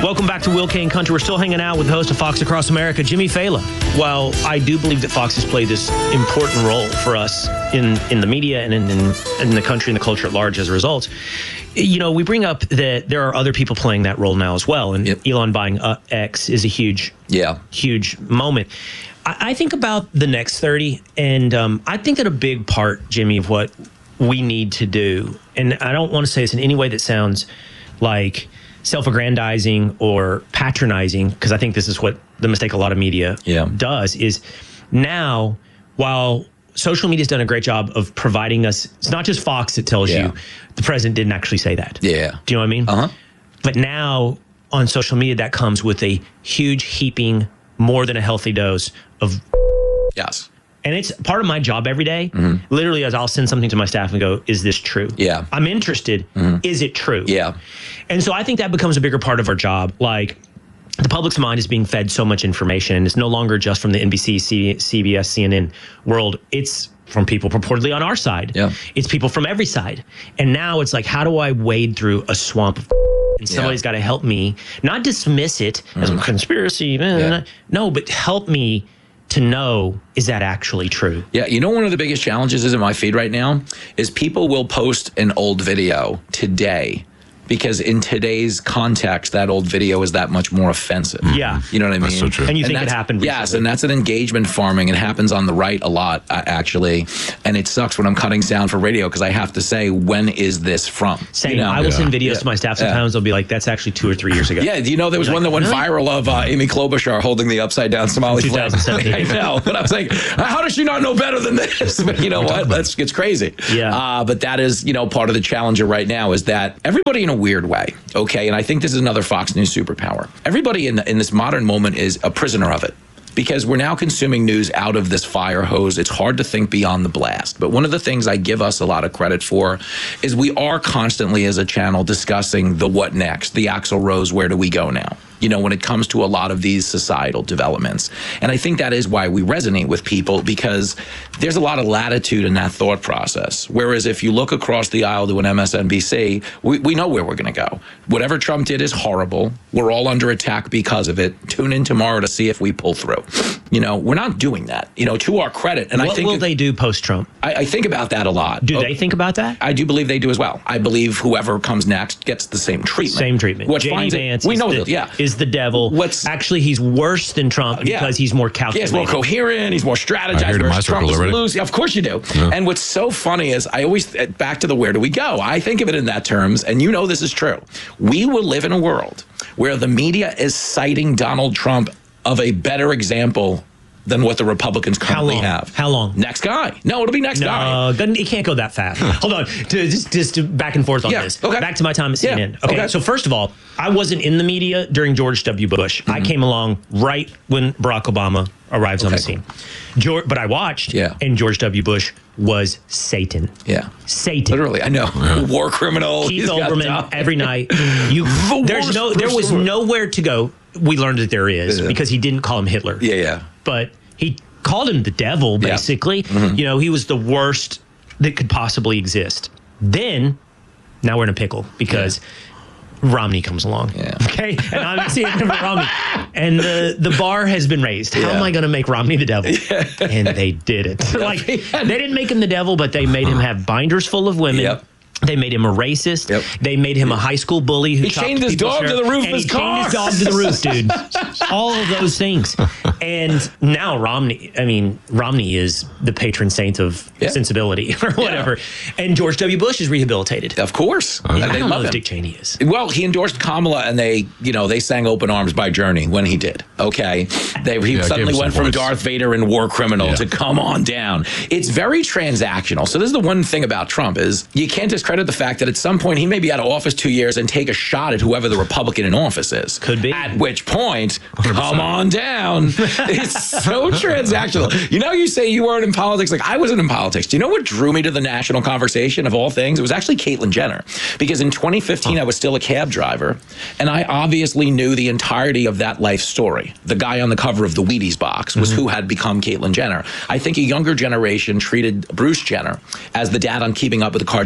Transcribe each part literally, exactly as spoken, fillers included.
Welcome back to Will Kane Country. We're still hanging out with the host of Fox Across America, Jimmy Fallon. While I do believe that Fox has played this important role for us in, in the media and in, in, in the country and the culture at large as a result, you know, we bring up that there are other people playing that role now as well. And yep. Elon buying uh, X is a huge, yeah. huge moment. I, I think about the next thirty, and um, I think that a big part, Jimmy, of what we need to do, and I don't want to say this in any way that sounds like self-aggrandizing or patronizing, because I think this is what the mistake a lot of media yeah. does, is now, while social media's done a great job of providing us, it's not just Fox that tells yeah. you the president didn't actually say that. Yeah. Do you know what I mean? Uh-huh. But now on social media, that comes with a huge heaping, more than a healthy dose of yes. And it's part of my job every day. Mm-hmm. Literally, as I'll send something to my staff and go, is this true? Yeah. I'm interested. Mm-hmm. Is it true? Yeah. And so I think that becomes a bigger part of our job. Like, the public's mind is being fed so much information, and it's no longer just from the N B C, C B S, C N N world. It's from people purportedly on our side. Yeah. It's people from every side. And now it's like, how do I wade through a swamp of and somebody's yeah. got to help me, not dismiss it mm-hmm. as a conspiracy. Yeah. No, but help me to know, is that actually true? Yeah, you know, one of the biggest challenges is in my feed right now is people will post an old video today because in today's context, that old video is that much more offensive. Yeah. You know what I mean? That's so true. And you and think it happened recently. Yes, and that's an engagement farming. It happens on the right a lot, uh, actually. And it sucks when I'm cutting sound for radio because I have to say, when is this from? Same. You know? I will yeah. send videos yeah. to my staff sometimes. Yeah. They'll be like, that's actually two or three years ago. Yeah, do you know there was You're one like, that went really? viral of uh, Amy Klobuchar holding the upside down Somali flag? twenty seventeen. I know, but I was like, how does she not know better than this? But you know what? That's it's crazy. Yeah. Uh, but that is, you know, part of the challenger right now is that everybody in a weird way, okay, and I think this is another Fox News superpower. Everybody in the, in this modern moment is a prisoner of it. Because we're now consuming news out of this fire hose. It's hard to think beyond the blast. But one of the things I give us a lot of credit for is we are constantly as a channel discussing the what next, the Axl Rose, where do we go now? You know, when it comes to a lot of these societal developments. And I think that is why we resonate with people, because there's a lot of latitude in that thought process. Whereas if you look across the aisle to an M S N B C, we, we know where we're going to go. Whatever Trump did is horrible. We're all under attack because of it. Tune in tomorrow to see if we pull through. You know, we're not doing that, you know, to our credit. And what I think will they do post-Trump? I, I think about that a lot. Do oh, they think about that? I do believe they do as well. I believe whoever comes next gets the same treatment. Same treatment. What J D finds Vance it, we is know the, that, yeah. is the devil. What's actually he's worse than Trump because yeah. he's more Yeah, calculated. he's more coherent. He's more strategized. I heard in my Trump circles is already. lose. Of course you do. Yeah. And what's so funny is I always back to the where do we go? I think of it in that terms, and you know this is true. We will live in a world where the media is citing Donald Trump of a better example than what the Republicans currently How long? have. How long? Next guy. No, it'll be next no, guy. doesn't it can't go that fast. Hold on, to, just just to back and forth on Yeah, this. okay. Back to my time at C N N. Yeah, Okay, okay. so first of all, I wasn't in the media during George W. Bush. Mm-hmm. I came along right when Barack Obama arrives Okay, on the scene. George, but I watched, Yeah. and George W. Bush was Satan. Yeah. Satan. Literally, I know. Yeah. War criminal. Keith He's got Olbermann time. every night. You, The there's worst no, there was person. nowhere to go. We learned that there is Yeah. because he didn't call him Hitler. Yeah, yeah. But he called him the devil, Yeah. basically. Mm-hmm. You know, he was the worst that could possibly exist. Then, now we're in a pickle because Romney comes along. Yeah. Okay? And I'm seeing him for Romney. And the, the bar has been raised. How Yeah. am I going to make Romney the devil? Yeah. And they did it. Like, they didn't make him the devil, but they made him have binders full of women. Yep. They made him a racist. Yep. They made him a high school bully who He chopped chained his people's dog hair, to the roof of and his he car. chained his dog to the roof, dude. All of those things. And now Romney, I mean, Romney is the patron saint of Yeah. sensibility or whatever. And George W. Bush is rehabilitated. Of course. I And they don't know love if him. Dick Cheney is. Well, he endorsed Kamala, and they, you know, they sang "Open Arms" by Journey when he did. Okay, they he Yeah, suddenly gave him went some from points. Darth Vader and war criminal Yeah. to come on down. It's very transactional. So this is the one thing about Trump is you can't discredit the fact that at some point he may be out of office two years and take a shot at whoever the Republican in office is. Could be. At which point, come on down. It's so transactional. You know, you say you weren't in politics. Like I wasn't in politics. Do you know what drew me to the national conversation of all things? It was actually Caitlyn Jenner, because in twenty fifteen I was still a cab driver, and I obviously knew the entirety of that life story. The guy on the cover of the Wheaties box was mm-hmm. who had become Caitlyn Jenner. I think a younger generation treated Bruce Jenner as the dad on Keeping Up with the Kardashians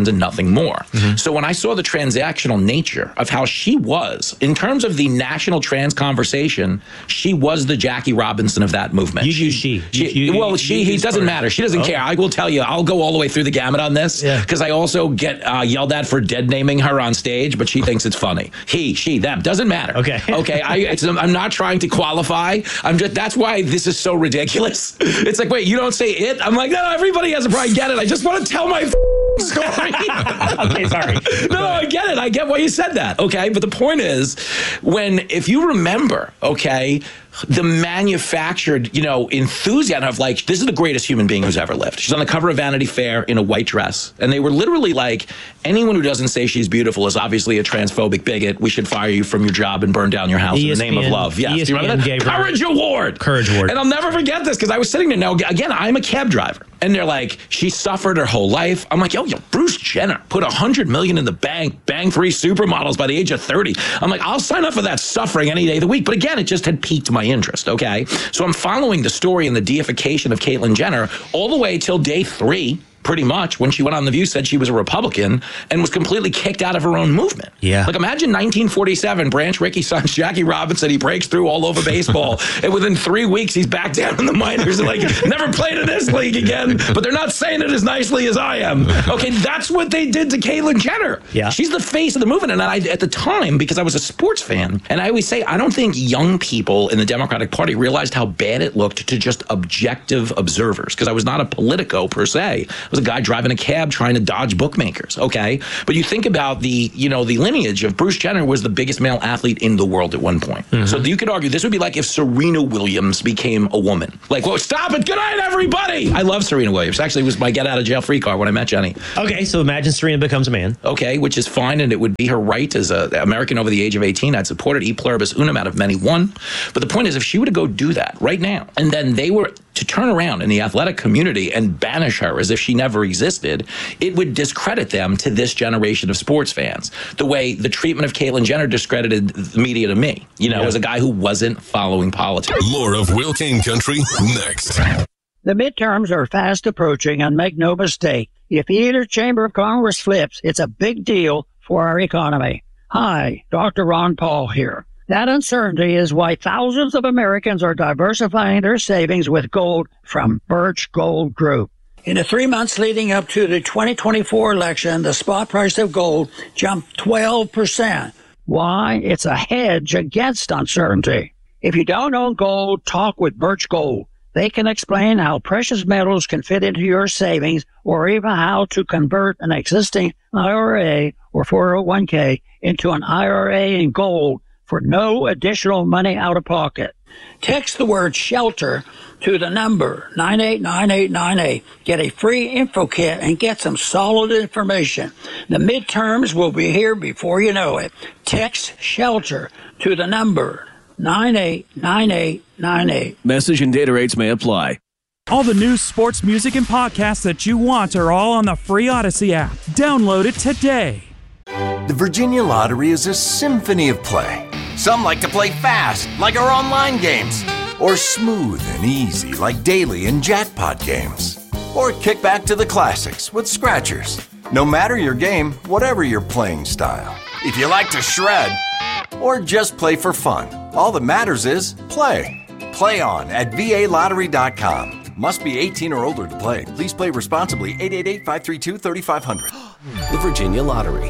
transactions and nothing more. Mm-hmm. So when I saw the transactional nature of how she was, in terms of the national trans conversation, she was the Jackie Robinson of that movement. You use she. she you, you, well, you, she, you he doesn't matter. She doesn't oh. care. I will tell you, I'll go all the way through the gamut on this because yeah. I also get uh, yelled at for dead naming her on stage, but she thinks it's funny. He, she, them, doesn't matter. Okay. Okay. I, it's, I'm not trying to qualify. I'm just, that's why this is so ridiculous. It's like, wait, you don't say it? I'm like, no, no everybody has a probably get it. I just want to tell my story. Okay, sorry. No, no, I get it. I get why you said that. Okay. But the point is, when, if you remember, okay, the manufactured, you know, enthusiasm of like, this is the greatest human being who's ever lived. She's on the cover of Vanity Fair in a white dress. And they were literally like, anyone who doesn't say she's beautiful is obviously a transphobic bigot. We should fire you from your job and burn down your house E S P N, in the name of love. Yes. E S P N Do you remember that? Courage Award. Courage Award. And I'll never forget this because I was sitting there. Now, again, I'm a cab driver. And they're like, she suffered her whole life. I'm like, yo, yo, Bruce Jenner put one hundred million dollars in the bank, banged three supermodels by the age of thirty. I'm like, I'll sign up for that suffering any day of the week. But again, it just had piqued my interest, okay? So I'm following the story and the deification of Caitlyn Jenner all the way till day three, pretty much, when she went on The View, said she was a Republican and was completely kicked out of her own movement. Yeah. Like, imagine nineteen forty-seven, Branch Rickey's son, Jackie Robinson, he breaks through all over baseball. And within three weeks, he's back down in the minors and, like, never played in this league again. But they're not saying it as nicely as I am. Okay, that's what they did to Caitlyn Jenner. Yeah. She's the face of the movement. And I, at the time, because I was a sports fan, and I always say, I don't think young people in the Democratic Party realized how bad it looked to just objective observers. Because I was not a politico, per se. I was a guy driving a cab trying to dodge bookmakers, okay? But you think about the, you know, the lineage of Bruce Jenner was the biggest male athlete in the world at one point. Mm-hmm. So you could argue this would be like if Serena Williams became a woman. Like, well, stop it. Good night, everybody. I love Serena Williams. Actually, it was my get out of jail free card when I met Jenny. Okay, so imagine Serena becomes a man. Okay, which is fine, and it would be her right as an American over the age of eighteen. I'd support it, e pluribus unum, out of many one. But the point is, if she were to go do that right now, and then they were to turn around in the athletic community and banish her as if she never existed, it would discredit them to this generation of sports fans. The way the treatment of Caitlyn Jenner discredited the media to me, you know, yeah. as a guy who wasn't following politics. More of Will Cain Country next. The midterms are fast approaching, and make no mistake, if either chamber of Congress flips, it's a big deal for our economy. Hi, Doctor Ron Paul here. That uncertainty is why thousands of Americans are diversifying their savings with gold from Birch Gold Group. In the three months leading up to the twenty twenty-four election, the spot price of gold jumped twelve percent. Why? It's a hedge against uncertainty. If you don't own gold, talk with Birch Gold. They can explain how precious metals can fit into your savings, or even how to convert an existing I R A or four oh one k into an I R A in gold for no additional money out of pocket. Text the word SHELTER to the number nine eight nine eight nine eight. Get a free info kit and get some solid information. The midterms will be here before you know it. Text SHELTER to the number nine eight nine eight nine eight. Message and data rates may apply. All the news, sports, music, and podcasts that you want are all on the free Odyssey app. Download it today. The Virginia Lottery is a symphony of play. Some like to play fast, like our online games, or smooth and easy, like daily and jackpot games, or kick back to the classics with scratchers. No matter your game, whatever your playing style. If you like to shred, or just play for fun, all that matters is play. Play on at V A lottery dot com. Must be eighteen or older to play. Please play responsibly. eight eight eight, five three two, three five zero zero. The Virginia Lottery.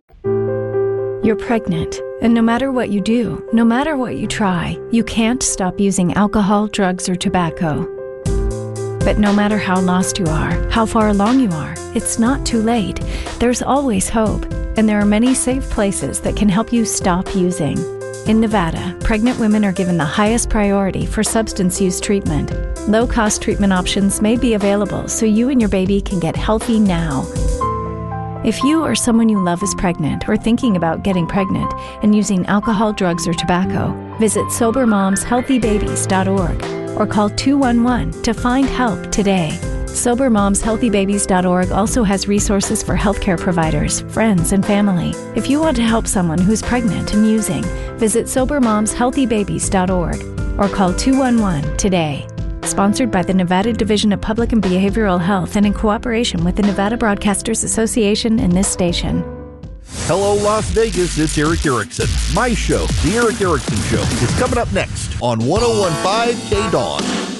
You're pregnant, and no matter what you do, no matter what you try, you can't stop using alcohol, drugs, or tobacco. But no matter how lost you are, how far along you are, it's not too late. There's always hope, and there are many safe places that can help you stop using. In Nevada, pregnant women are given the highest priority for substance use treatment. Low-cost treatment options may be available so you and your baby can get healthy now. If you or someone you love is pregnant or thinking about getting pregnant and using alcohol, drugs, or tobacco, visit sober moms healthy babies dot org or call two one one to find help today. sober moms healthy babies dot org also has resources for healthcare providers, friends, and family. If you want to help someone who's pregnant and using, visit sober moms healthy babies dot org or call two one one today. Sponsored by the Nevada Division of Public and Behavioral Health and in cooperation with the Nevada Broadcasters Association and this station. Hello, Las Vegas. It's Eric Erickson. My show, The Eric Erickson Show, is coming up next on one oh one point five K Dawn.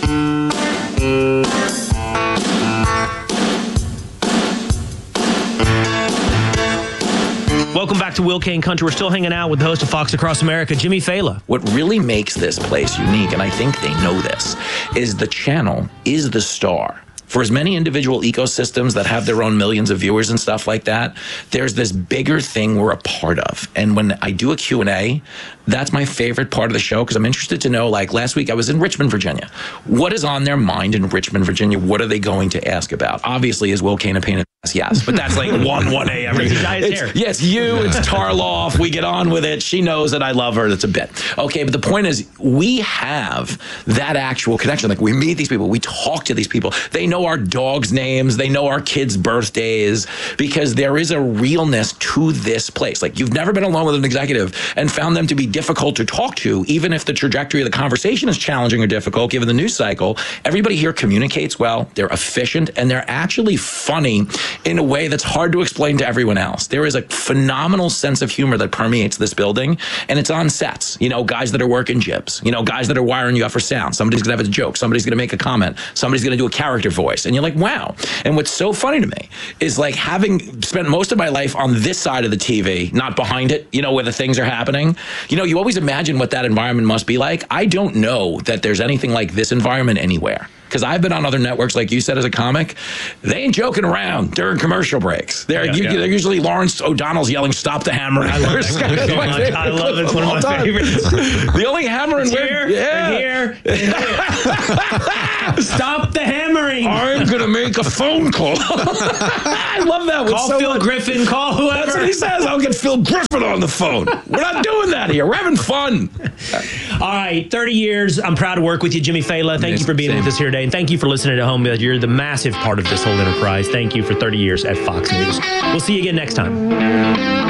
Welcome back to Will Kane Country. We're still hanging out with the host of Fox Across America, Jimmy Fallon. What really makes this place unique, and I think they know this, is the channel is the star. For as many individual ecosystems that have their own millions of viewers and stuff like that, there's this bigger thing we're a part of. And when I do a Q and A, that's my favorite part of the show because I'm interested to know, like last week I was in Richmond, Virginia. What is on their mind in Richmond, Virginia? What are they going to ask about? Obviously, is Will Kane a pain in the ass? Yes, but that's like one one a every day. Yes, you, it's Tarloff. We get on with it. She knows that I love her. That's a bit. Okay, but the point is we have that actual connection. Like we meet these people. We talk to these people. They know our dogs' names. They know our kids' birthdays because there is a realness to this place. Like you've never been alone with an executive and found them to be difficult to talk to, even if the trajectory of the conversation is challenging or difficult, given the news cycle. Everybody here communicates well. They're efficient and they're actually funny in a way that's hard to explain to everyone else. There is a phenomenal sense of humor that permeates this building, and it's on sets. You know, guys that are working jibs, you know, guys that are wiring you up for sound. Somebody's going to have a joke. Somebody's going to make a comment. Somebody's going to do a character voice. And you're like, wow. And what's so funny to me is like having spent most of my life on this side of the T V, not behind it, you know, where the things are happening. You know, you always imagine what that environment must be like. I don't know that there's anything like this environment anywhere. Because I've been on other networks, like you said, as a comic. They ain't joking around during commercial breaks. They're, yeah, you, yeah. they're usually Lawrence O'Donnell's yelling, "Stop the hammering." I love that so much. I love it. It's one of my time. favorites. The only hammering here, yeah. and here, and here. Stop the hammering. I'm going to make a phone call. I love that. Call so Phil much. Griffin. Call whoever. That's what he says. I'll get Phil Griffin on the phone. We're not doing that here. We're having fun. All right, thirty years. I'm proud to work with you, Jimmy Fallon. Thank you for being Same. with us here today. And thank you for listening at home. You're the massive part of this whole enterprise. Thank you for thirty years at Fox News. We'll see you again next time.